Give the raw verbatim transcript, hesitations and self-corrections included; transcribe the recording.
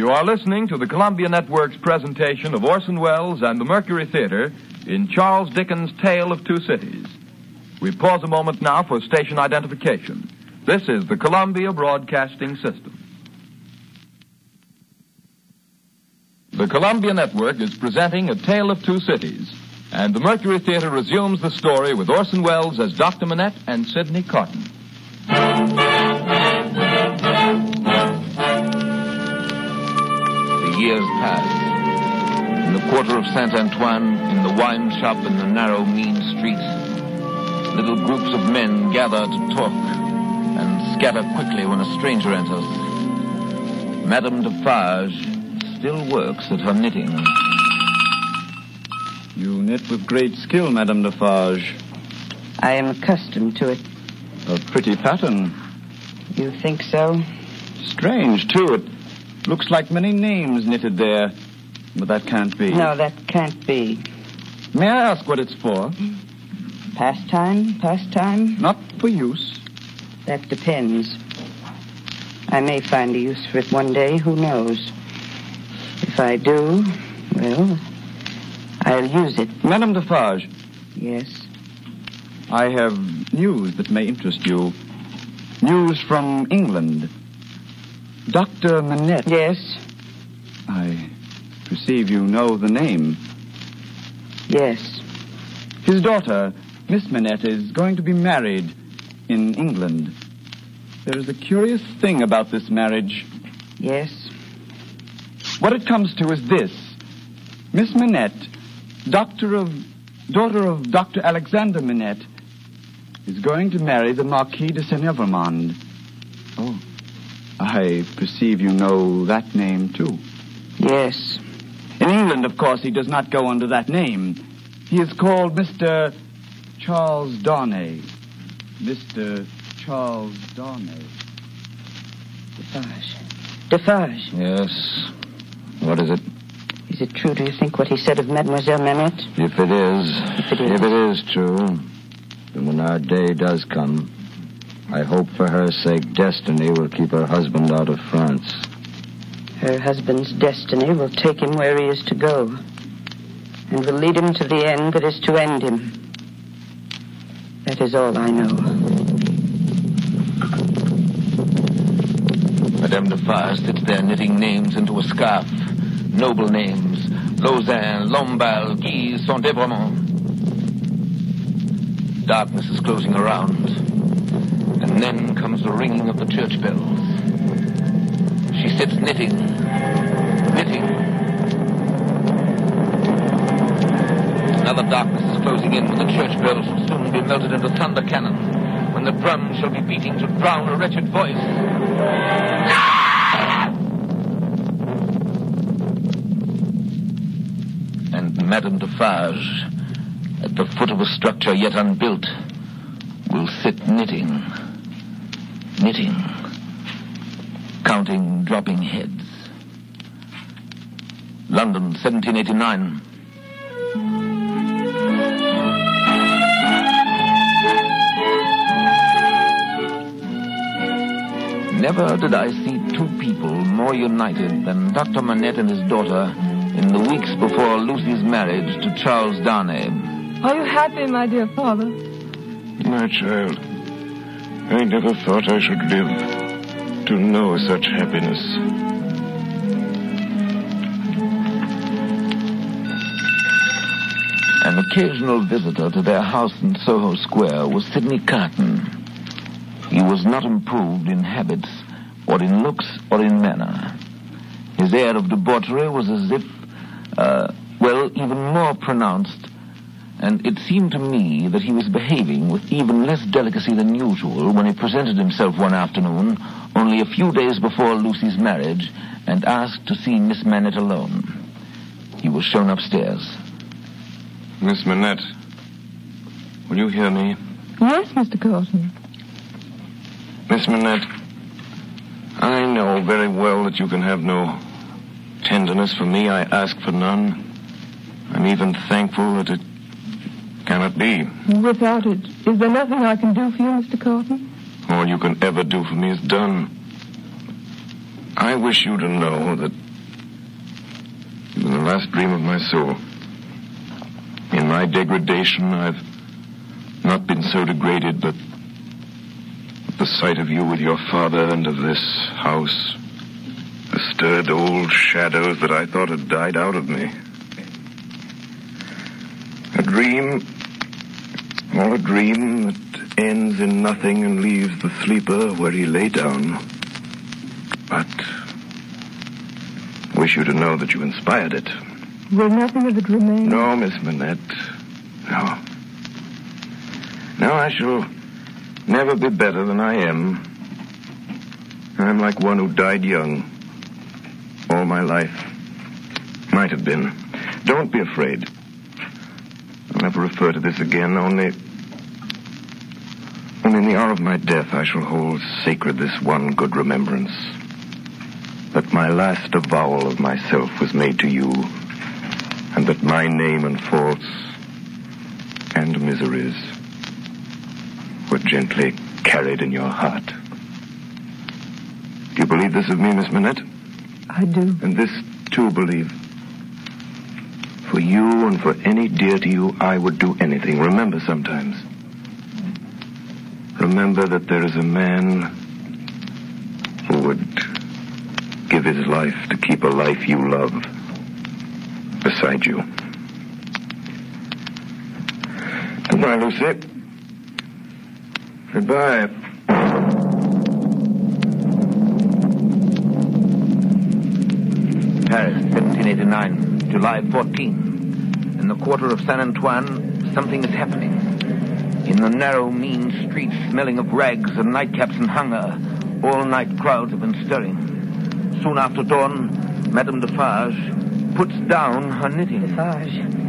You are listening to the Columbia Network's presentation of Orson Welles and the Mercury Theater in Charles Dickens' Tale of Two Cities. We pause a moment now for station identification. This is the Columbia Broadcasting System. The Columbia Network is presenting A Tale of Two Cities, and the Mercury Theater resumes the story with Orson Welles as Doctor Manette and Sidney Carton. The years passed. In the quarter of Saint-Antoine, in the wine shop in the narrow, mean streets, little groups of men gather to talk and scatter quickly when a stranger enters. Madame Defarge still works at her knitting. You knit with great skill, Madame Defarge. I am accustomed to it. A pretty pattern. You think so? Strange, too. It looks like many names knitted there, but that can't be. No, that can't be. May I ask what it's for? Pastime? Pastime? Not for use. That depends. I may find a use for it one day, who knows? If I do, well, I'll use it. Madame Defarge. Yes? I have news that may interest you. News from England. Doctor Manette. Yes? I perceive you know the name. Yes. His daughter, Miss Manette, is going to be married in England. There is a curious thing about this marriage. Yes? What it comes to is this. Miss Manette, doctor of, daughter of Doctor Alexander Manette, is going to marry the Marquis de Saint-Evremond. Oh, I perceive you know that name, too. Yes. In England, of course, he does not go under that name. He is called Mister Charles Darnay. Mister Charles Darnay. Defarge. Defarge. Yes. What is it? Is it true, do you think, what he said of Mademoiselle Manette? If it is, If it is. if it is true, then when our day does come, I hope for her sake destiny will keep her husband out of France. Her husband's destiny will take him where he is to go, and will lead him to the end that is to end him. That is all I know. Madame Defarge sits there knitting names into a scarf. Noble names. Lausanne, Lamballe, Guise, Saint-Evremond. Darkness is closing around. And then comes the ringing of the church bells. She sits knitting. Knitting. Another darkness is closing in when the church bells will soon be melted into thunder cannon. When the drums shall be beating to drown a wretched voice. And Madame Defarge, at the foot of a structure yet unbuilt, will sit knitting, knitting, counting dropping heads. London, seventeen eighty-nine. Never did I see two people more united than Doctor Manette and his daughter in the weeks before Lucy's marriage to Charles Darnay. Are you happy, my dear father? My child, I never thought I should live to know such happiness. An occasional visitor to their house in Soho Square was Sidney Carton. He was not improved in habits, or in looks, or in manner. His air of debauchery was as if, uh, well, even more pronounced, and it seemed to me that he was behaving with even less delicacy than usual when he presented himself one afternoon, only a few days before Lucy's marriage, and asked to see Miss Manette alone. He was shown upstairs. Miss Manette, will you hear me? Yes, Mister Carton. Miss Manette, I know very well that you can have no tenderness for me. I ask for none. I'm even thankful that it cannot be. Without it, is there nothing I can do for you, Mister Carton? All you can ever do for me is done. I wish you to know that In the last dream of my soul. In my degradation, I've not been so degraded, but at the sight of you with your father and of this house has stirred old shadows that I thought had died out of me. A dream, all a dream that ends in nothing and leaves the sleeper where he lay down. But I wish you to know that you inspired it. Will nothing of it remain? No, Miss Manette. No. No, I shall never be better than I am. I'm like one who died young. All my life. Might have been. Don't be afraid. I'll never refer to this again, only... Only in the hour of my death I shall hold sacred this one good remembrance. That my last avowal of myself was made to you, and that my name and faults and miseries were gently carried in your heart. Do you believe this of me, Miss Manette? I do. And this, too, believe. For you and for any dear to you, I would do anything. Remember sometimes. Remember that there is a man who would give his life to keep a life you love beside you. Goodbye, Lucy. Goodbye. Paris, seventeen eighty-nine, July fourteenth. In the quarter of Saint Antoine, something is happening. In the narrow, mean streets smelling of rags and nightcaps and hunger, all-night crowds have been stirring. Soon after dawn, Madame Defarge puts down her knitting. Defarge.